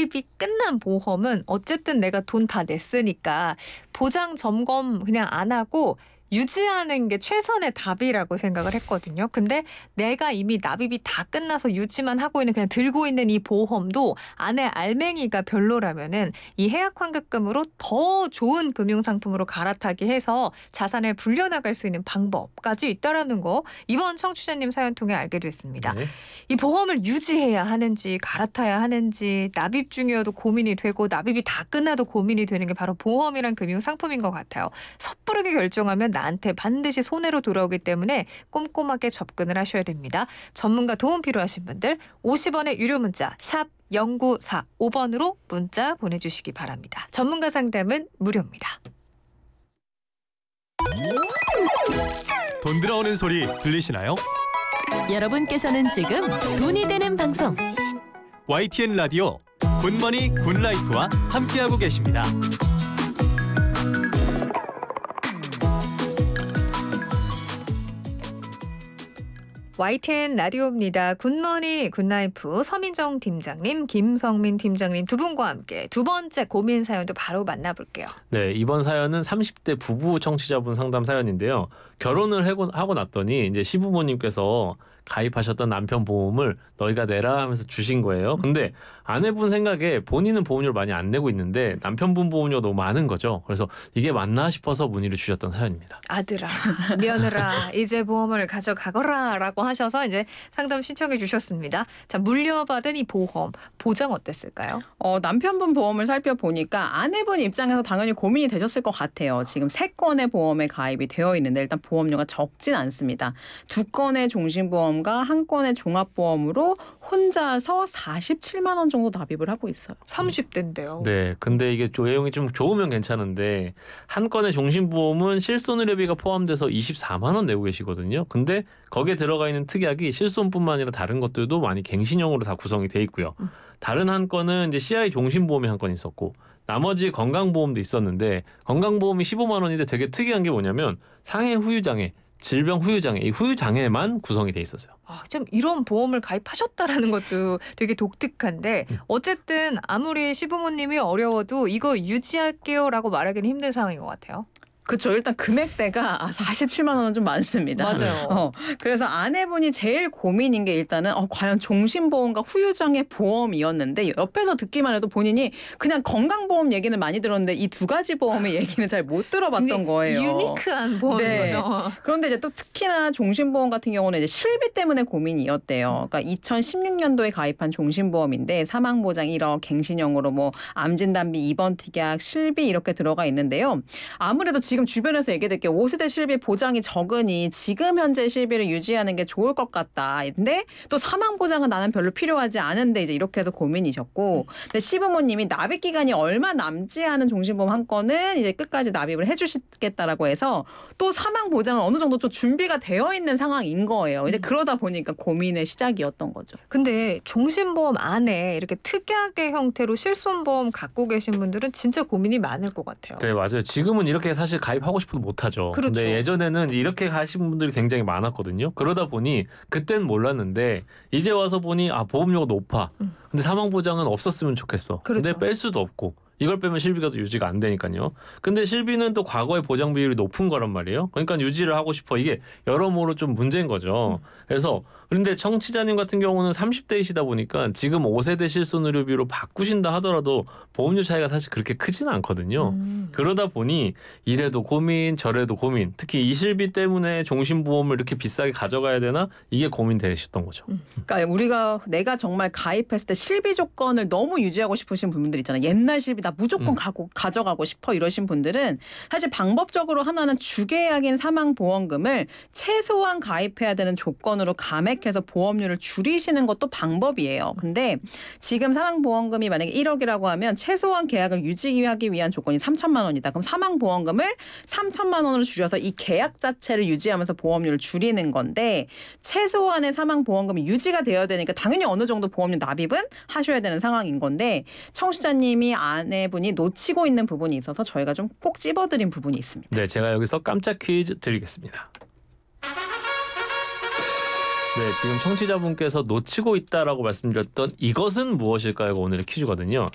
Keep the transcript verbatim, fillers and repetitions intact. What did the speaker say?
납입이 끝난 보험은 어쨌든 내가 돈 다 냈으니까 보장 점검 그냥 안 하고 유지하는 게 최선의 답이라고 생각을 했거든요. 근데 내가 이미 납입이 다 끝나서 유지만 하고 있는 그냥 들고 있는 이 보험도 안에 알맹이가 별로라면은 이 해약 환급금으로 더 좋은 금융상품으로 갈아타게 해서 자산을 불려나갈 수 있는 방법까지 있다라는 거 이번 청취자님 사연 통해 알게 됐습니다. 네. 이 보험을 유지해야 하는지 갈아타야 하는지 납입 중이어도 고민이 되고 납입이 다 끝나도 고민이 되는 게 바로 보험이란 금융상품인 것 같아요. 섣부르게 결정하면 나한테 반드시 손해로 돌아오기 때문에 꼼꼼하게 접근을 하셔야 됩니다. 전문가 도움 필요하신 분들 오십 원의 유료 문자 샵 공구사오 번으로 문자 보내주시기 바랍니다. 전문가 상담은 무료입니다. 돈 들어오는 소리 들리시나요? 여러분께서는 지금 돈이 되는 방송 와이티엔 라디오 굿머니 굿라이프와 함께하고 계십니다. 와이티엔 라디오입니다. 굿머니 굿라이프 서민정 팀장님, 김성민 팀장님 두 분과 함께 두 번째 고민 사연도 바로 만나볼게요. 네, 이번 사연은 삼십 대 부부 청취자분 상담 사연인데요. 결혼을 하고, 하고 났더니 이제 시부모님께서 가입하셨던 남편 보험을 너희가 내라 하면서 주신 거예요. 근데 아내분 생각에 본인은 보험료를 많이 안 내고 있는데 남편분 보험료가 너무 많은 거죠. 그래서 이게 맞나 싶어서 문의를 주셨던 사연입니다. 아들아, 며느라, 이제 보험을 가져가거라 라고 하셔서 이제 상담 신청해 주셨습니다. 자, 물려받은 이 보험, 보장 어땠을까요? 어, 남편분 보험을 살펴보니까 아내분 입장에서 당연히 고민이 되셨을 것 같아요. 지금 세 건의 보험에 가입이 되어 있는데 일단 보험료가 적진 않습니다. 두 건의 종신보험과 한 건의 종합보험으로 혼자서 사십칠만 원 정도 납입을 하고 있어요. 삼십 대인데요. 네, 근데 이게 내용이 좀 좋으면 괜찮은데 한 건의 종신보험은 실손의료비가 포함돼서 이십사만 원 내고 계시거든요. 근데 거기에 들어가 있는 특약이 실손뿐만 아니라 다른 것들도 많이 갱신형으로 다 구성이 돼 있고요. 음. 다른 한 건은 이제 씨아이 종신보험이 한 건 있었고 나머지 건강보험도 있었는데 건강보험이 십오만 원인데 되게 특이한 게 뭐냐면 상해 후유장애, 질병 후유장애, 이 후유장애만 구성이 돼 있었어요. 아, 좀 이런 보험을 가입하셨다라는 것도 되게 독특한데 어쨌든 아무리 시부모님이 어려워도 이거 유지할게요라고 말하기는 힘든 상황인 것 같아요. 그렇죠. 일단 금액대가 사십칠만 원은 좀 많습니다. 맞아요. 어, 그래서 아내분이 제일 고민인 게 일단은 어, 과연 종신보험과 후유장애 보험이었는데 옆에서 듣기만 해도 본인이 그냥 건강보험 얘기는 많이 들었는데 이 두 가지 보험의 얘기는 잘 못 들어봤던 거예요. 유니크한 보험인 네. 거죠. 그런데 이제 또 특히나 종신보험 같은 경우는 이제 실비 때문에 고민이었대요. 그러니까 이천십육 년도에 가입한 종신보험인데 사망보장 일억, 갱신형으로 뭐 암진단비, 입원 특약, 실비 이렇게 들어가 있는데요. 아무래도 지금 주변에서 얘기될 게 오 세대 실비 보장이 적으니 지금 현재 실비를 유지하는 게 좋을 것 같다. 근데 또 사망보장은 나는 별로 필요하지 않은데 이제 이렇게 해서 고민이셨고 근데 시부모님이 납입 기간이 얼마 남지 않은 종신보험 한 건은 이제 끝까지 납입을 해주시겠다라고 해서 또 사망보장은 어느 정도 좀 준비가 되어 있는 상황인 거예요. 이제 그러다 보니까 고민의 시작이었던 거죠. 근데 종신보험 안에 이렇게 특약의 형태로 실손보험 갖고 계신 분들은 진짜 고민이 많을 것 같아요. 네, 맞아요. 지금은 이렇게 사실 가입하고 싶어도 못하죠. 그렇죠. 근데 예전에는 이렇게 가신 분들이 굉장히 많았거든요. 그러다 보니 그땐 몰랐는데 이제 와서 보니 아 보험료가 높아. 음. 근데 사망보장은 없었으면 좋겠어. 그렇죠. 근데 뺄 수도 없고. 이걸 빼면 실비가 또 유지가 안 되니까요. 근데 실비는 또 과거의 보장 비율이 높은 거란 말이에요. 그러니까 유지를 하고 싶어. 이게 여러모로 좀 문제인 거죠. 그래서 그런데 청취자님 같은 경우는 삼십 대이시다 보니까 지금 오 세대 실손의료비로 바꾸신다 하더라도 보험료 차이가 사실 그렇게 크지는 않거든요. 음. 그러다 보니 이래도 고민 저래도 고민. 특히 이 실비 때문에 종신보험을 이렇게 비싸게 가져가야 되나? 이게 고민되셨던 거죠. 음. 그러니까 우리가 내가 정말 가입했을 때 실비 조건을 너무 유지하고 싶으신 분들 있잖아요. 옛날 실비 나 무조건 음. 가고 가져가고 싶어 이러신 분들은 사실 방법적으로 하나는 주계약인 사망보험금을 최소한 가입해야 되는 조건으로 감액해서 보험료를 줄이시는 것도 방법이에요. 근데 지금 사망보험금이 만약에 일억이라고 하면 최소한 계약을 유지하기 위한 조건이 삼천만 원이다. 그럼 사망보험금을 삼천만 원으로 줄여서 이 계약 자체를 유지하면서 보험료를 줄이는 건데 최소한의 사망보험금이 유지가 되어야 되니까 당연히 어느 정도 보험료 납입은 하셔야 되는 상황인 건데 청취자님이 아내분이 놓치고 있는 부분이 있어서 저희가 좀 꼭 찝어드린 부분이 있습니다. 네, 제가 여기서 깜짝 퀴즈 드리겠습니다. 네, 지금 청취자분께서 놓치고 있다라고 말씀드렸던 이것은 무엇일까요가 오늘의 퀴즈거든요.